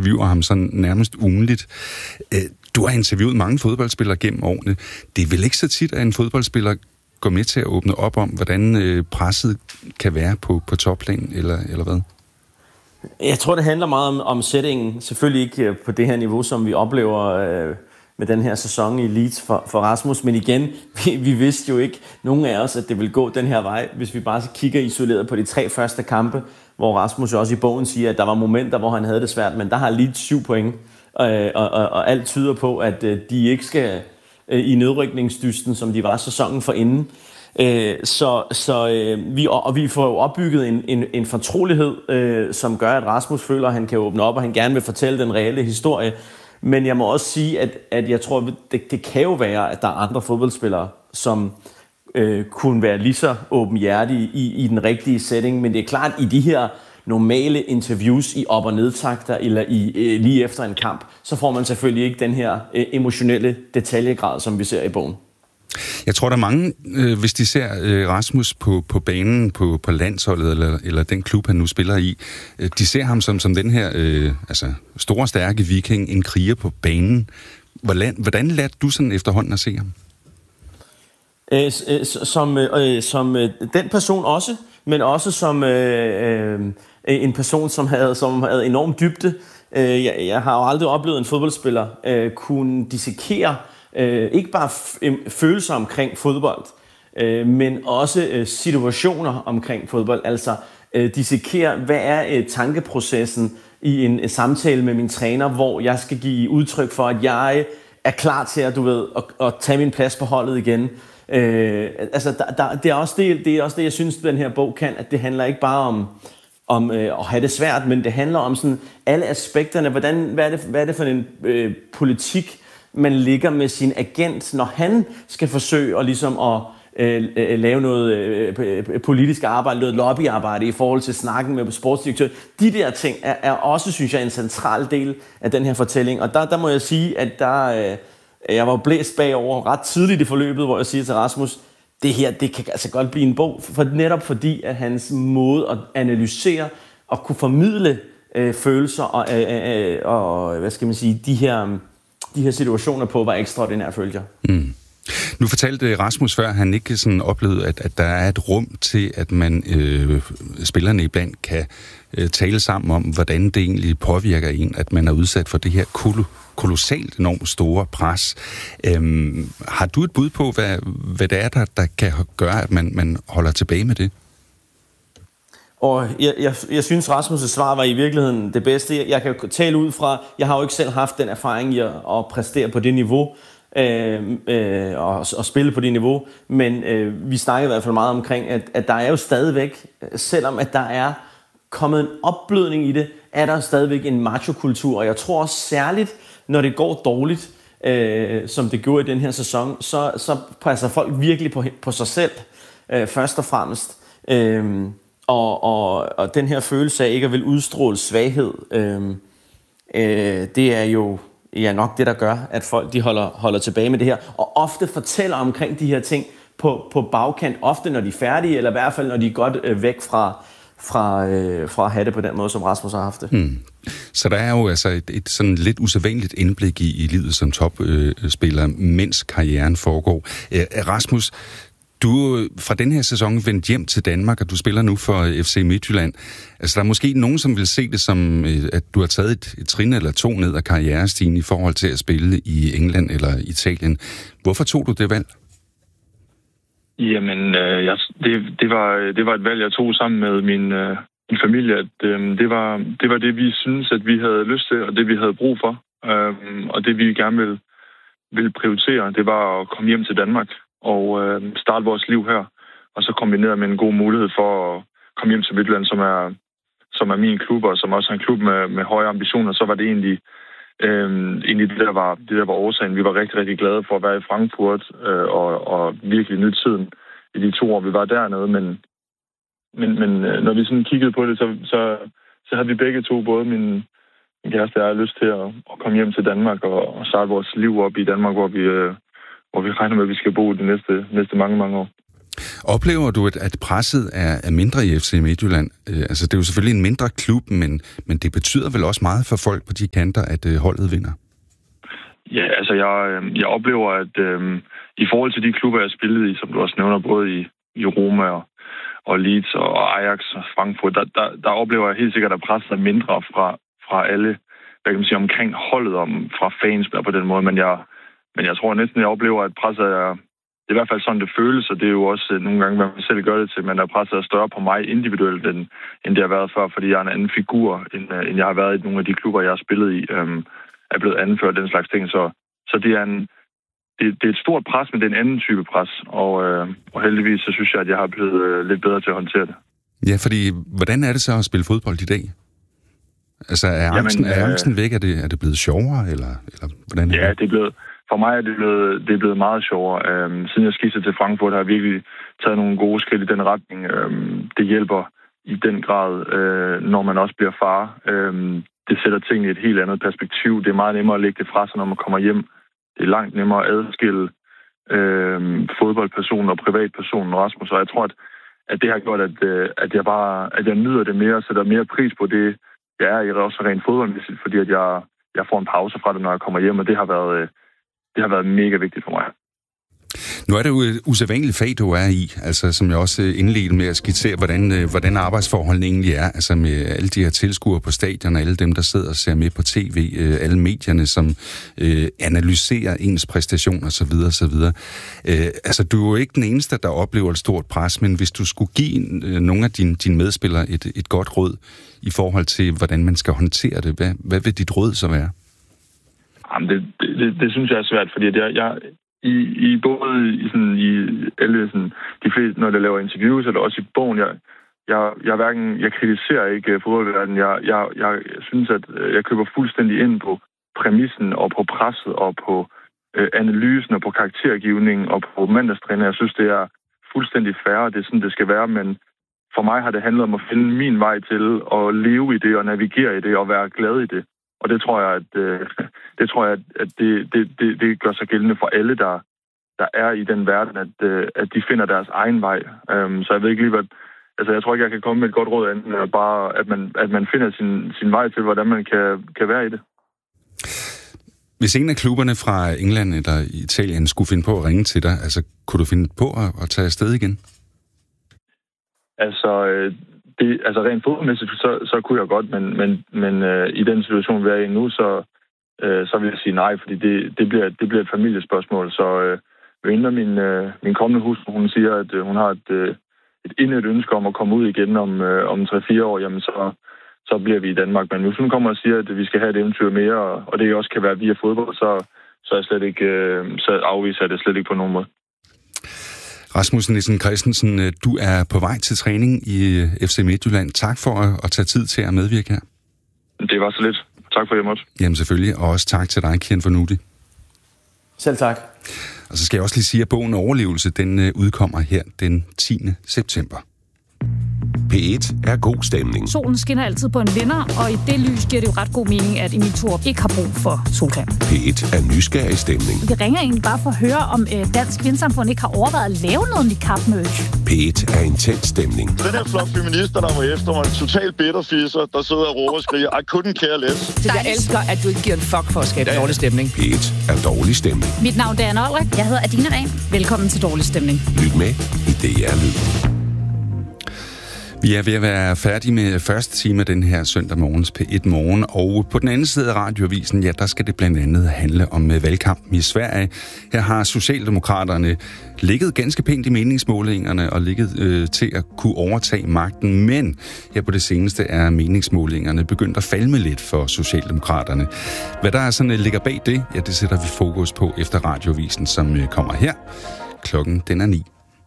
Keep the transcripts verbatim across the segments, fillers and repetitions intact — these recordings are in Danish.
interviewer ham sådan nærmest ugenligt. Du har interviewet mange fodboldspillere gennem årene. Det er vel ikke så tit, at en fodboldspiller går med til at åbne op om, hvordan presset kan være på, på topplan, eller, eller hvad? Jeg tror, det handler meget om, om settingen. Selvfølgelig ikke på det her niveau, som vi oplever øh, med den her sæson i Leeds for, for Rasmus. Men igen, vi, vi vidste jo ikke, nogen af os, at det ville gå den her vej, hvis vi bare kigger isoleret på de tre første kampe, hvor Rasmus også i bogen siger, at der var momenter, hvor han havde det svært, men der har Leeds syv point, øh, og, og, og alt tyder på, at øh, de ikke skal øh, i nedrykningsdysten, som de var sæsonen forinden. Øh, så så øh, vi, og vi får jo opbygget en, en, en fortrolighed, øh, som gør, at Rasmus føler, at han kan åbne op, og han gerne vil fortælle den reelle historie. Men jeg må også sige, at, at jeg tror, det, det kan jo være, at der er andre fodboldspillere, som øh, kunne være lige så åbenhjertige i, i den rigtige setting. Men det er klart, i de her normale interviews i op- og nedtakter, eller i, øh, lige efter en kamp, så får man selvfølgelig ikke den her øh, emotionelle detaljegrad, som vi ser i bogen. Jeg tror, der er mange, øh, hvis de ser øh, Rasmus på, på banen, på, på landsholdet, eller, eller den klub, han nu spiller i, øh, de ser ham som, som den her øh, altså, store, stærke viking, en kriger på banen. Hvordan, hvordan lærte du sådan efterhånden at se ham? Øh, som, øh, som øh, den person også, men også som øh, øh, en person, som havde, som havde enorm dybde. Øh, jeg, jeg har jo aldrig oplevet en fodboldspiller øh, kunne dissekere Øh, ikke bare f- følelser omkring fodbold, øh, men også øh, situationer omkring fodbold. Altså øh, dissekere, hvad er øh, tankeprocessen i en øh, samtale med min træner, hvor jeg skal give udtryk for, at jeg er klar til at, du ved, at, at tage min plads på holdet igen. Øh, altså, der, der, det, er også det, det er også det, jeg synes, den her bog kan, at det handler ikke bare om, om øh, at have det svært, men det handler om sådan alle aspekterne. Hvordan, hvad, er det, hvad er det for en øh, politik, man ligger med sin agent, når han skal forsøge at, ligesom at øh, øh, lave noget øh, politisk arbejde, noget lobbyarbejde i forhold til snakken med sportsdirektør. De der ting er, er også, synes jeg, en central del af den her fortælling. Og der, der må jeg sige, at der, øh, jeg var blæst bagover ret tidligt i forløbet, hvor jeg siger til Rasmus, det her, det kan altså godt blive en bog, for netop fordi, at hans måde at analysere og kunne formidle øh, følelser og, øh, øh, og, hvad skal man sige, de her... de her situationer på var ekstraordinært, følger. Mm. Nu fortalte Rasmus før, at han ikke sådan oplevede, at, at der er et rum til, at man øh, spillerne iblandt kan øh, tale sammen om, hvordan det egentlig påvirker en, at man er udsat for det her kolo, kolossalt enormt store pres. Øhm, har du et bud på, hvad, hvad det er, der, der kan gøre, at man, man holder tilbage med det? Og jeg, jeg, jeg synes, Rasmus' svar var i virkeligheden det bedste. Jeg kan tale ud fra, jeg har jo ikke selv haft den erfaring i at, at præstere på det niveau, øh, øh, og, og spille på det niveau, men øh, vi snakker i hvert fald meget omkring, at, at der er jo stadigvæk, selvom at der er kommet en opblødning i det, er der stadigvæk en machokultur, og jeg tror også særligt, når det går dårligt, øh, som det gjorde i den her sæson, så, så passer folk virkelig på, på sig selv, øh, først og fremmest. Øh, Og, og, og den her følelse af ikke at vil udstråle svaghed, øh, øh, det er jo ja, nok det, der gør, at folk de holder, holder tilbage med det her. Og ofte fortæller omkring de her ting på, på bagkant, ofte når de er færdige, eller i hvert fald når de er godt øh, væk fra, fra, øh, fra at have det på den måde, som Rasmus har haft det. Hmm. Så der er jo altså et, et sådan lidt usædvanligt indblik i, i livet som topspiller, øh, mens karrieren foregår. Æ, Rasmus, du fra den her sæson vendt hjem til Danmark, og du spiller nu for F C Midtjylland. Altså, der er måske nogen, som vil se det som, at du har taget et, et trin eller to ned af karrierestigen i forhold til at spille i England eller Italien. Hvorfor tog du det valg? Jamen, øh, jeg, det, det, var, det var et valg, jeg tog sammen med min, øh, min familie. At, øh, det, var, det var det, vi synes, at vi havde lyst til, og det, vi havde brug for. Øh, og det, vi gerne ville, ville prioritere, det var at komme hjem til Danmark og øh, starte vores liv her, og så kombineret med en god mulighed for at komme hjem til Midtjylland, som er, som er min klub, og som også er en klub med, med høje ambitioner, så var det egentlig, øh, egentlig det, der var, det, der var årsagen. Vi var rigtig, rigtig glade for at være i Frankfurt, øh, og, og virkelig nyde tiden i de to år, vi var dernede, men, men, men når vi sådan kiggede på det, så, så, så havde vi begge to, både min, min kæreste og jeg, lyst til at, at komme hjem til Danmark og, og starte vores liv op i Danmark, hvor vi... Øh, hvor vi regner med, at vi skal bo de næste, næste mange, mange år. Oplever du, at, at presset er, er mindre i F C Midtjylland? Øh, altså, det er jo selvfølgelig en mindre klub, men, men det betyder vel også meget for folk på de kanter, at øh, holdet vinder? Ja, altså, jeg, jeg oplever, at øh, i forhold til de klubber, jeg har spillet i, som du også nævner, både i, i Roma og, og Leeds og Ajax og Frankfurt, der, der, der oplever jeg helt sikkert, at presset er mindre fra, fra alle, hvad kan man sige, omkring holdet, om, fra fans på den måde, men jeg, men jeg tror næsten, jeg oplever, at presset er, det er i hvert fald sådan, det føles, og det er jo også nogle gange, hvad man selv gør det til, men der presset er større på mig individuelt, end, end det har været før, fordi jeg er en anden figur, end, end jeg har været i nogle af de klubber, jeg har spillet i, øhm, er blevet anført den slags ting, så, så det er en Det, det er et stort pres, men det er en anden type pres, og, øh, og heldigvis så synes jeg, at jeg har blevet øh, lidt bedre til at håndtere det. Ja, fordi hvordan er det så at spille fodbold i dag? Altså er angsten, Jamen, er angsten væk? Er det, er det blevet sjovere, eller, eller hvordan er ja, det? det er blevet, for mig er det blevet, det er blevet meget sjovere. Øhm, siden jeg skiftede til Frankfurt, har jeg virkelig taget nogle gode skridt i den retning. Øhm, det hjælper i den grad, øh, når man også bliver far. Øhm, det sætter tingene i et helt andet perspektiv. Det er meget nemmere at lægge det fra sig, når man kommer hjem. Det er langt nemmere at adskille øh, fodboldpersonen og privatpersonen Rasmus, og jeg tror, at, at det har gjort, at, øh, at, jeg bare, at jeg nyder det mere og sætter mere pris på det, jeg er i også rent fodboldmæssigt, fordi at jeg, jeg får en pause fra det, når jeg kommer hjem, og det har været, øh, det har været mega vigtigt for mig. Nu er det jo et usædvanligt fag, du er i, altså som jeg også indledte med at skitsere, hvordan, hvordan arbejdsforholdene egentlig er, altså med alle de her tilskuere på stadion, alle dem, der sidder og ser med på tv, alle medierne, som øh, analyserer ens præstation osv. osv. Øh, altså, du er jo ikke den eneste, der oplever et stort pres, men hvis du skulle give øh, nogle af dine, dine medspillere et, et godt råd i forhold til, hvordan man skal håndtere det, hvad, hvad vil dit råd så være? Jamen, det, det, det, det synes jeg er svært, fordi jeg... jeg I, i både i, sådan, i alle sådan, de fleste, når jeg laver interviews, eller også i bogen, jeg, jeg, jeg, hverken, jeg kritiserer ikke fodboldverdenen. Jeg, jeg, jeg synes, at jeg køber fuldstændig ind på præmissen og på presset og på øh, analysen og på karaktergivningen og på mandagstræning. Jeg synes, det er fuldstændig fair, det er sådan, det skal være, men for mig har det handlet om at finde min vej til at leve i det og navigere i det og være glad i det. Og det tror jeg, at, øh, det, tror jeg, at det, det, det, det gør sig gældende for alle, der, der er i den verden, at, øh, at de finder deres egen vej. Um, så jeg ved ikke lige, hvad... Altså, jeg tror ikke, jeg kan komme med et godt råd, enten bare, at man, at man finder sin, sin vej til, hvordan man kan, kan være i det. Hvis en af klubberne fra England eller Italien skulle finde på at ringe til dig, altså, kunne du finde på at, at tage afsted igen? Altså... Øh, Det, altså rent fodboldmæssigt, så, så kunne jeg godt, men, men, men øh, i den situation, vi er i nu, så, øh, så vil jeg sige nej, fordi det, det, bliver, det bliver et familiespørgsmål. Så øh, inden min, øh, min kommende hustru, hun siger, at øh, hun har et, øh, et indet ønske om at komme ud igen om, øh, om tre fire år, jamen så, så bliver vi i Danmark. Men hvis hun kommer og siger, at vi skal have et eventyr mere, og, og det også kan være via fodbold, så, så, er jeg slet ikke, øh, så afviser jeg det slet ikke på nogen måde. Rasmus Nissen Christensen, du er på vej til træning i F C Midtjylland. Tak for at tage tid til at medvirke her. Det var så lidt. Tak for hjemmet. Jamen selvfølgelig, og også tak til dig, Kian Fornuti. Selv tak. Og så skal jeg også lige sige, at bogen Overlevelse, den udkommer her den tiende september. P et er god stemning. Solen skinner altid på en vinder, og i det lys giver det jo ret god mening, at Emil Thorup ikke har brug for solcreme. P et er nysgerrig stemning. Vi ringer egentlig bare for at høre, om øh, Dansk Vindsamfund ikke har overvejet at lave noget niqab-merch. P et er intens stemning. Den her flok feminister, der var efter mig, en total bitterfisser, der sidder og råber og skriger, I couldn't care less. Så jeg elsker, at du ikke giver en fuck for at skabe ja. dårlig stemning. P et er dårlig stemning. Mit navn er Anna Olrik. Jeg hedder Adina Ren. Velkommen til Dårlig Stemning. Lyt med i D R Lyd. Vi er ved at være færdige med første time af den her søndag morgens P et Morgen, og på den anden side af radioavisen, ja, der skal det blandt andet handle om valgkampen i Sverige. Her har Socialdemokraterne ligget ganske pænt i meningsmålingerne og ligget øh, til at kunne overtage magten, men her på det seneste er meningsmålingerne begyndt at falme lidt for Socialdemokraterne. Hvad der er sådan ligger bag det, ja, det sætter vi fokus på efter radioavisen, som øh, kommer her. Klokken den er ni.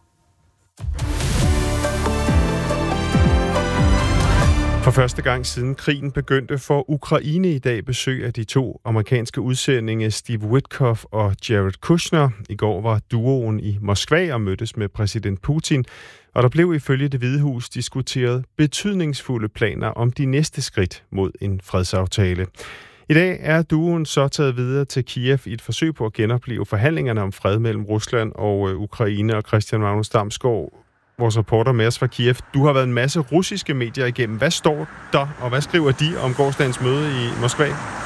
For første gang siden krigen begyndte, får Ukraine i dag besøg af de to amerikanske udsendinge Steve Witkoff og Jared Kushner. I går var duoen i Moskva og mødtes med præsident Putin, og der blev ifølge Det Hvide Hus diskuteret betydningsfulde planer om de næste skridt mod en fredsaftale. I dag er duoen så taget videre til Kiev i et forsøg på at genopleve forhandlingerne om fred mellem Rusland og øh, Ukraine. Og Christian Magnus Damsgaard, vores reporter med os fra Kiev. Du har været en masse russiske medier igennem. Hvad står der, og hvad skriver de om gårsdagens møde i Moskva?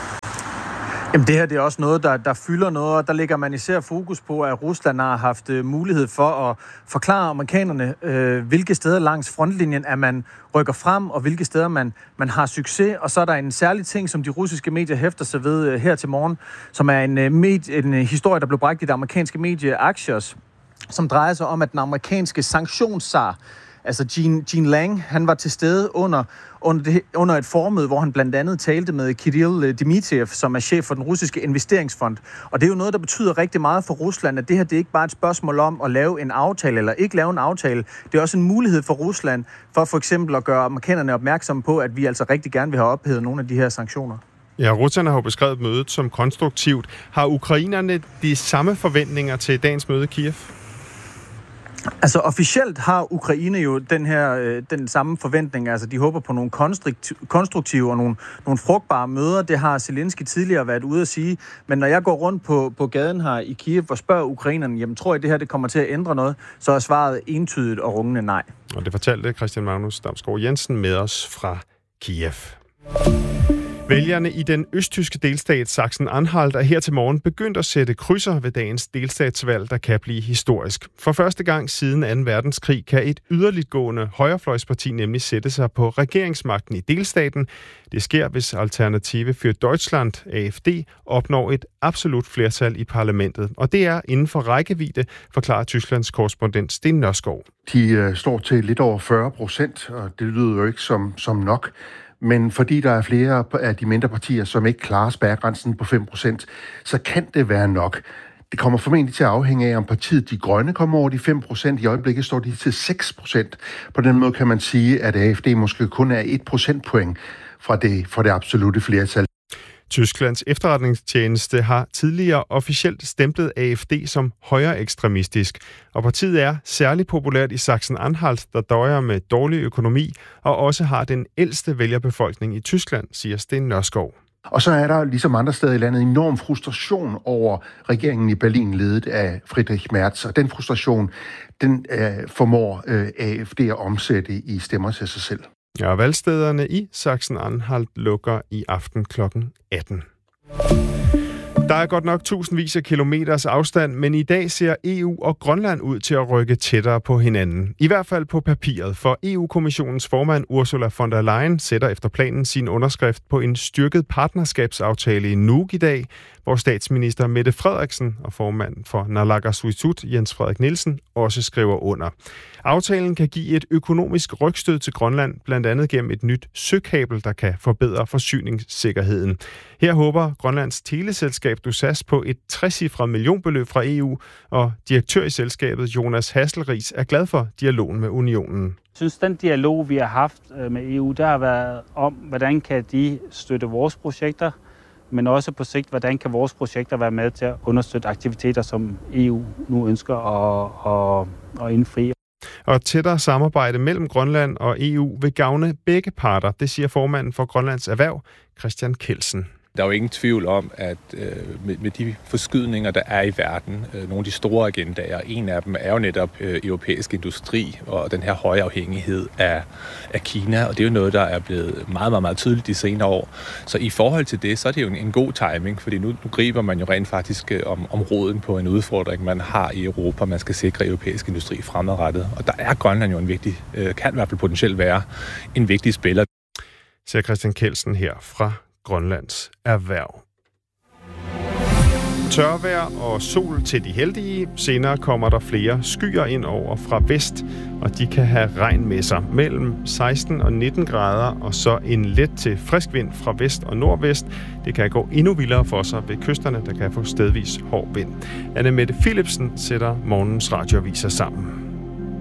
Jamen det her det er også noget, der, der fylder noget, og der lægger man især fokus på, at Rusland har haft uh, mulighed for at forklare amerikanerne, uh, hvilke steder langs frontlinjen, at man rykker frem, og hvilke steder man, man har succes. Og så er der en særlig ting, som de russiske medier hæfter sig ved uh, her til morgen, som er en, uh, med, en uh, historie, der blev bragt i det amerikanske medie Axios, som drejer sig om, at den amerikanske sanktionszar, altså Jean, Jean Lang, han var til stede under, under, det, under et formøde, hvor han blandt andet talte med Kirill Dmitriev, som er chef for den russiske investeringsfond. Og det er jo noget, der betyder rigtig meget for Rusland, at det her det er ikke bare et spørgsmål om at lave en aftale eller ikke lave en aftale. Det er også en mulighed for Rusland for for eksempel at gøre amerikanerne opmærksomme på, at vi altså rigtig gerne vil have ophævet nogle af de her sanktioner. Ja, russerne har jo beskrevet mødet som konstruktivt. Har ukrainerne de samme forventninger til dagens møde i Kiev? Altså officielt har Ukraine jo den her øh, den samme forventning. Altså de håber på nogle konstruktive og nogle, nogle frugtbare møder. Det har Zelensky tidligere været ude at sige. Men når jeg går rundt på, på gaden her i Kiev og spørger ukrainerne, jamen tror jeg det her det kommer til at ændre noget, så er svaret entydigt og rungende nej. Og det fortalte Christian Magnus Damsgaard Jensen med os fra Kiev. Vælgerne i den østtyske delstat Sachsen-Anhalt er her til morgen begyndt at sætte krydser ved dagens delstatsvalg, der kan blive historisk. For første gang siden anden verdenskrig kan et yderligtgående højrefløjsparti nemlig sætte sig på regeringsmagten i delstaten. Det sker, hvis Alternative für Deutschland, A F D, opnår et absolut flertal i parlamentet. Og det er inden for rækkevidde, forklarer Tysklands korrespondent Sten Nørskov. De øh, står til lidt over fyrre procent, og det lyder jo ikke som, som nok. Men fordi der er flere af de mindre partier, som ikke klarer spærregrænsen på fem procent, så kan det være nok. Det kommer formentlig til at afhænge af, om partiet De Grønne kommer over de fem procent. I øjeblikket står de til seks procent. På den måde kan man sige, at A F D måske kun er et procentpoint fra det, fra det absolute flertal. Tysklands efterretningstjeneste har tidligere officielt stemplet A F D som højreekstremistisk, og partiet er særligt populært i Sachsen-Anhalt, der døjer med dårlig økonomi og også har den ældste vælgerbefolkning i Tyskland, siger Sten Nørskov. Og så er der, ligesom andre steder i landet, enorm frustration over regeringen i Berlin, ledet af Friedrich Merz. Og den frustration, den øh, formår øh, A F D at omsætte i stemmer til sig selv. Ja, valgstederne i Sachsen-Anhalt lukker i aften klokken atten. Der er godt nok tusindvis af kilometers afstand, men i dag ser E U og Grønland ud til at rykke tættere på hinanden. I hvert fald på papiret, for E U-kommissionens formand Ursula von der Leyen sætter efter planen sin underskrift på en styrket partnerskabsaftale i Nuuk i dag, hvor statsminister Mette Frederiksen og formand for Naalakkersuisut Jens Frederik Nielsen også skriver under. Aftalen kan give et økonomisk rygstød til Grønland, blandt andet gennem et nyt søkabel, der kan forbedre forsyningssikkerheden. Her håber Grønlands teleselskab Dusas på et trecifret millionbeløb fra E U, og direktør i selskabet Jonas Hasselriis er glad for dialogen med unionen. Jeg synes, den dialog, vi har haft med E U, der har været om, hvordan kan de støtte vores projekter, men også på sigt, hvordan kan vores projekter være med til at understøtte aktiviteter, som E U nu ønsker at, at, at indfri. Og tættere samarbejde mellem Grønland og E U vil gavne begge parter, det siger formanden for Grønlands Erhverv, Christian Kelsen. Der er jo ingen tvivl om, at øh, med, med de forskydninger, der er i verden, øh, nogle af de store agendaer, en af dem er jo netop øh, europæisk industri og den her høje afhængighed af, af Kina, og det er jo noget, der er blevet meget, meget, meget tydeligt de senere år. Så i forhold til det, så er det jo en, en god timing, fordi nu, nu griber man jo rent faktisk øh, om, om roden på en udfordring, man har i Europa, man skal sikre europæisk industri fremadrettet. Og der er Grønland jo en vigtig, øh, kan i hvert fald potentielt være en vigtig spiller. Siger Christian Kelsen her fra Grønlands Erhverv. Tørvejr og sol til de heldige. Senere kommer der flere skyer ind over fra vest, og de kan have regn med sig. Mellem seksten og nitten grader, og så en let til frisk vind fra vest og nordvest. Det kan gå endnu vildere for sig ved kysterne, der kan få stedvis hård vind. Anne Mette Philipsen sætter morgens radioaviser sammen.